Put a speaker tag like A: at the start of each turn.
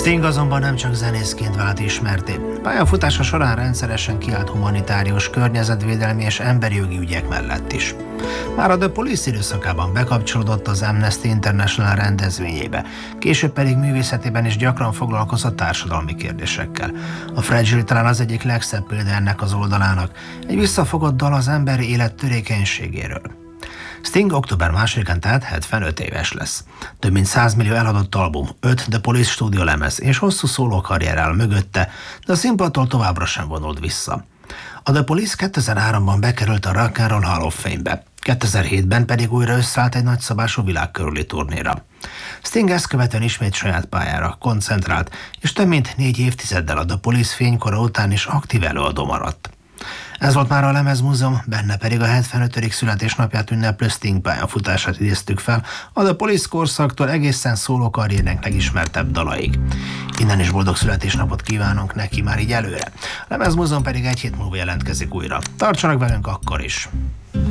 A: Sting azonban nem csak zenészként vált ismerté. Pályafutása során rendszeresen kiállt humanitárius, környezetvédelmi és emberi jogi ügyek mellett is. Már a The Police időszakában bekapcsolódott az Amnesty International rendezvényébe, később pedig művészetében is gyakran foglalkozott társadalmi kérdésekkel. A Fragile talán az egyik legszebb példa ennek az oldalának, egy visszafogott dal az emberi élet törékenységéről. Sting október 2-án tehát 75 éves lesz. Több mint 100 millió eladott album, 5 The Police stúdiólemez és hosszú szólókarrier áll mögötte, de a színpadtól továbbra sem vonult vissza. A The Police 2003-ban bekerült a Rock and Roll Hall of Fame-be, 2007-ben pedig újra összeállt egy nagyszabású világkörüli turnéra. Sting ezt követően ismét saját pályára koncentrált, és több mint 4 évtizeddel a The Police fénykora után is aktív előadó maradt. Ez volt már a Lemezmúzeum, benne pedig a 75. születésnapját ünneplő Sting pályafutását idéztük fel, a The Police korszaktól egészen szólókarriernek legismertebb dalaig. Innen is boldog születésnapot kívánunk neki már így előre. A Lemezmúzeum pedig egy hét múlva jelentkezik újra. Tartsanak velünk akkor is!